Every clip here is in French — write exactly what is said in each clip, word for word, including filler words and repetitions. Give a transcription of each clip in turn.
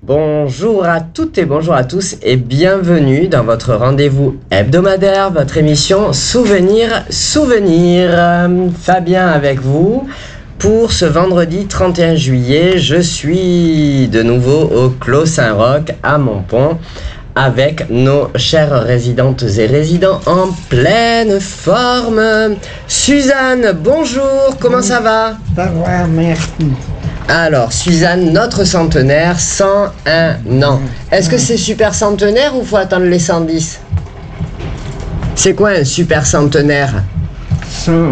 Bonjour à toutes et bonjour à tous et bienvenue dans votre rendez-vous hebdomadaire, votre émission Souvenir, Souvenir. Euh, Fabien avec vous pour ce vendredi trente et un juillet. Je suis de nouveau au Clos Saint-Roch à Montpont avec nos chères résidentes et résidents en pleine forme. Suzanne, bonjour, comment ça va? Ça va, merci. Alors, Suzanne, notre centenaire, cent un ans. Est-ce que c'est super centenaire ou faut attendre les cent dix? C'est quoi un super centenaire? cent...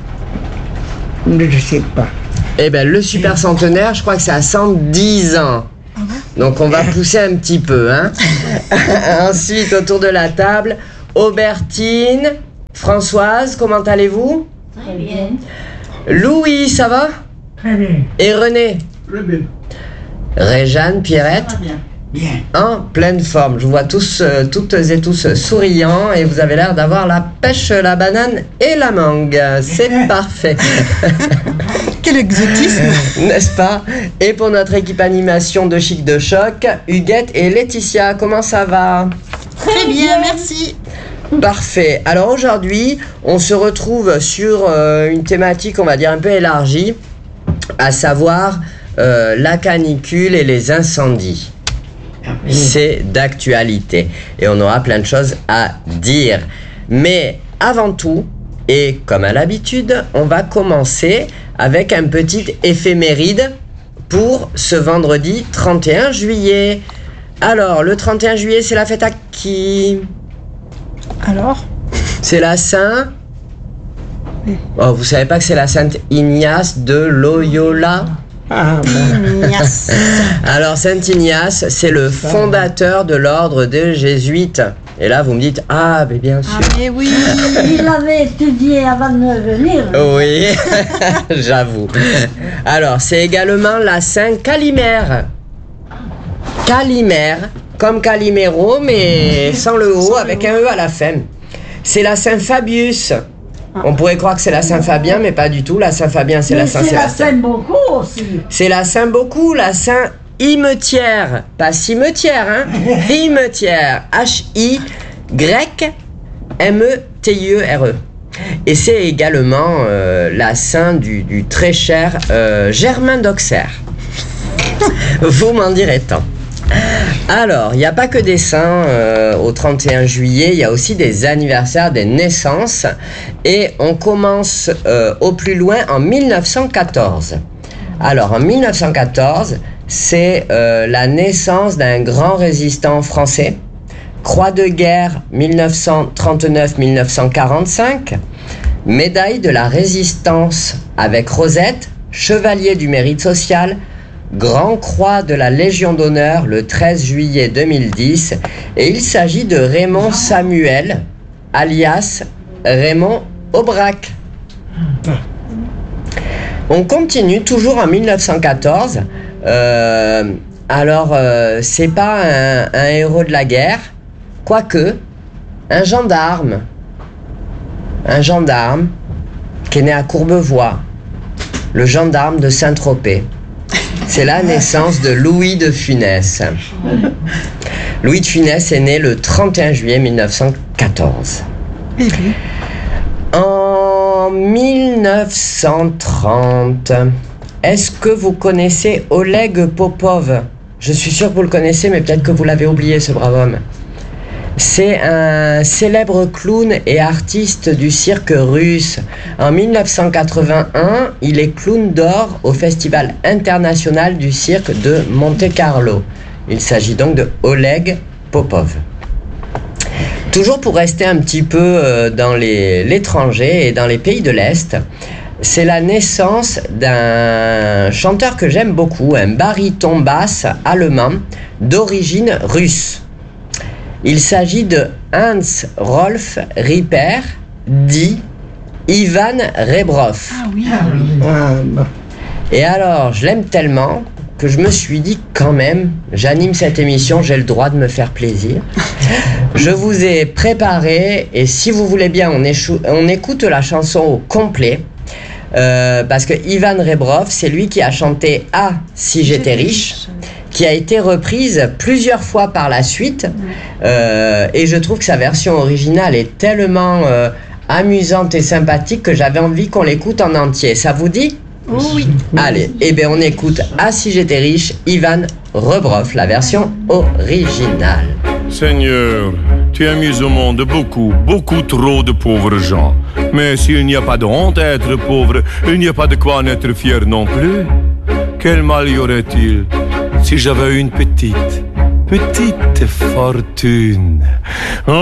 Je sais pas. Eh bien, le super centenaire, je crois que c'est à cent dix ans. Donc, on va pousser un petit peu, hein. Ensuite, autour de la table, Aubertine, Françoise, comment allez-vous? Très bien. Louis, ça va? Très bien. Et René? Très bien. Réjeanne, Pierrette? Très bien. Bien. En pleine forme. Je vous vois tous, euh, toutes et tous souriants et vous avez l'air d'avoir la pêche, la banane et la mangue. C'est parfait. Quel exotisme! N'est-ce pas? Et pour notre équipe animation de Chic de Choc, Huguette et Laetitia, comment ça va? Très bien, merci. Parfait. Alors aujourd'hui, on se retrouve sur euh, une thématique, on va dire, un peu élargie, à savoir euh, la canicule et les incendies. C'est d'actualité et on aura plein de choses à dire. Mais avant tout, et comme à l'habitude, on va commencer avec un petit éphéméride pour ce vendredi trente et un juillet. Alors, le trente et un juillet, c'est la fête à qui? Alors? C'est la Saint... Oh, vous savez pas que c'est la Sainte Ignace de Loyola? Ah, bon. Ignace. Alors, Saint Ignace, c'est le fondateur de l'ordre des Jésuites. Et là, vous me dites, ah, mais bien sûr. Ah, mais oui. Il avait étudié avant de venir. Oui, j'avoue. Alors, c'est également la Saint Calimère. Calimère, comme Calimero, mais sans le O, avec un E à la fin. C'est la Saint Fabius. On pourrait croire que c'est la Saint-Fabien, mais pas du tout. La Saint-Fabien, c'est Mais la c'est la Saint-Sébastien. Saint-Beaucoup aussi. C'est la Saint-Beaucoup, la Saint-Hymetière. Pas cimetière, hein. Hymetière. H I grec M E T I E R E. Et c'est également euh, la Saint du, du très cher euh, Germain d'Auxerre. Vous m'en direz tant. Alors, il n'y a pas que des saints euh, au trente et un juillet, il y a aussi des anniversaires, des naissances. Et on commence euh, au plus loin en mille neuf cent quatorze. Alors, en mille neuf cent quatorze, c'est euh, la naissance d'un grand résistant français. Croix de guerre mille neuf cent trente-neuf à mille neuf cent quarante-cinq. Médaille de la résistance avec Rosette, chevalier du mérite social, Grand Croix de la Légion d'honneur le treize juillet deux mille dix, et il s'agit de Raymond Samuel, alias Raymond Aubrac. On continue toujours en mille neuf cent quatorze. Euh, alors, euh, c'est pas un, un héros de la guerre, quoique, un gendarme. Un gendarme qui est né à Courbevoie, le gendarme de Saint-Tropez. C'est la naissance de Louis de Funès. Louis de Funès est né le trente et un juillet mille neuf cent quatorze. En mille neuf cent trente, est-ce que vous connaissez Oleg Popov? Je suis sûr que vous le connaissez, mais peut-être que vous l'avez oublié, ce brave homme. C'est un célèbre clown et artiste du cirque russe. En mille neuf cent quatre-vingt-un, il est clown d'or au Festival international du cirque de Monte-Carlo. Il s'agit donc de Oleg Popov. Toujours pour rester un petit peu dans les, l'étranger et dans les pays de l'Est, c'est la naissance d'un chanteur que j'aime beaucoup, un baryton basse allemand d'origine russe. Il s'agit de Hans Rolf Ripper, dit Ivan Rebrov. Ah oui. Ah, bon. Et alors, je l'aime tellement que je me suis dit quand même, j'anime cette émission, j'ai le droit de me faire plaisir. Je vous ai préparé, et si vous voulez bien, on, échou- on écoute la chanson au complet. Euh, parce que Ivan Rebrov, c'est lui qui a chanté Ah, si j'étais riche, qui a été reprise plusieurs fois par la suite. Euh, et je trouve que sa version originale est tellement euh, amusante et sympathique que j'avais envie qu'on l'écoute en entier. Ça vous dit ? Oh oui. Allez, eh bien on écoute Ah si j'étais riche, Ivan Rebroff, la version originale. Seigneur, tu amuses au monde beaucoup, beaucoup trop de pauvres gens. Mais s'il n'y a pas de honte à être pauvre, il n'y a pas de quoi en être fier non plus. Quel mal y aurait-il si j'avais une petite, petite fortune?